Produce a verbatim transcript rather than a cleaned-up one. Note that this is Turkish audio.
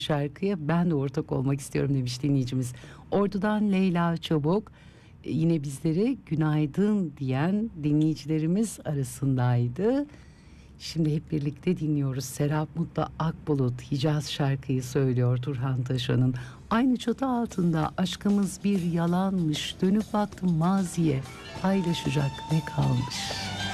şarkıya ben de ortak olmak istiyorum demiş dinleyicimiz. Ordu'dan Leyla Çabuk e, yine bizlere günaydın diyen dinleyicilerimiz arasındaydı. Şimdi hep birlikte dinliyoruz. Serap Mutlu Akbulut Hicaz şarkıyı söylüyor Turhan Taşan'ın. Aynı çatı altında aşkımız bir yalanmış. Dönüp baktım maziye, paylaşacak ne kalmış?